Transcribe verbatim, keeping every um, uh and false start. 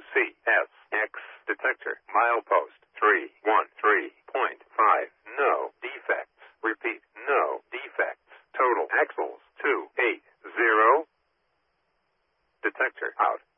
C S X detector. Milepost three one three point five. No defects. Repeat, no defects. Total axles two eight zero. Detector out.